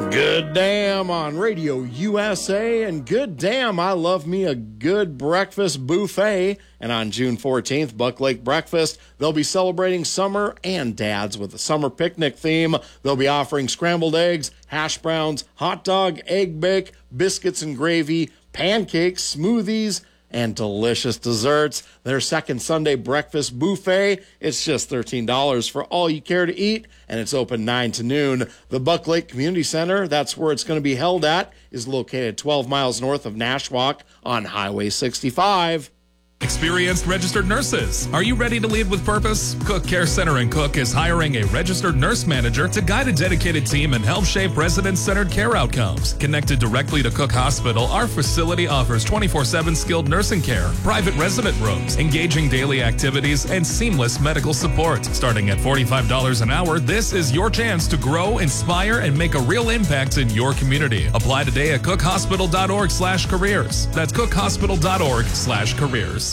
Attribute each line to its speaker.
Speaker 1: Good damn on Radio USA, and good damn, I love me a good breakfast buffet. And on June 14th, Buck Lake Breakfast, they'll be celebrating summer and dads with a summer picnic theme. They'll be offering scrambled eggs, hash browns, hot dog, egg bake, biscuits and gravy, pancakes, smoothies, and delicious desserts. Their second Sunday breakfast buffet, it's just $13 for all you care to eat, and it's open 9 to noon. The Buck Lake Community Center, that's where it's going to be held at, is located 12 miles north of Nashwauk on Highway 65.
Speaker 2: Experienced registered nurses. Are you ready to lead with purpose? Cook Care Center in Cook is hiring a registered nurse manager to guide a dedicated team and help shape resident-centered care outcomes. Connected directly to Cook Hospital, our facility offers 24/7 skilled nursing care, private resident rooms, engaging daily activities, and seamless medical support. Starting at $45 an hour, this is your chance to grow, inspire, and make a real impact in your community. Apply today at cookhospital.org/careers. That's cookhospital.org/careers.